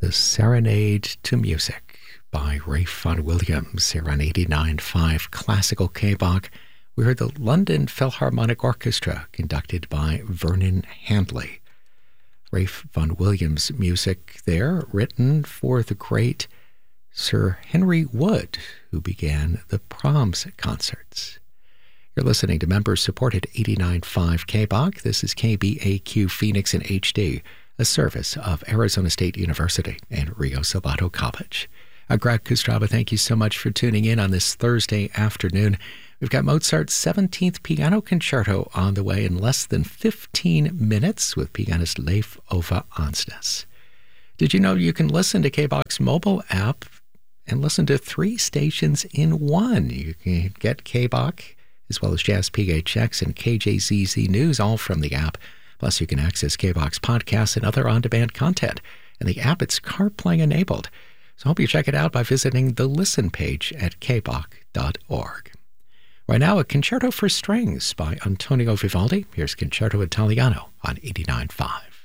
The Serenade to Music by Ralph Vaughan Williams here on 89.5 Classical K-Bach. We heard the London Philharmonic Orchestra conducted by Vernon Handley. Ralph Vaughan Williams music there, written for the great Sir Henry Wood, who began the Brahms concerts. You're listening to member-supported 89.5 K-Bach. This is KBAQ Phoenix in HD, a service of Arizona State University and Rio Salado College. Greg Kustrava, thank you so much for tuning in on this Thursday afternoon. We've got Mozart's 17th Piano Concerto on the way in less than 15 minutes with pianist Leif Ove Andsnes. Did you know you can listen to K-Bach's mobile app and listen to 3 stations in one? You can get K-Bach as well as Jazz PHX and KJZZ News, all from the app. Plus, you can access K-Bach's podcasts and other on-demand content. And the app, it's CarPlay enabled. So I hope you check it out by visiting the Listen page at kbach.org. Right now, a concerto for strings by Antonio Vivaldi. Here's Concerto Italiano on 89.5.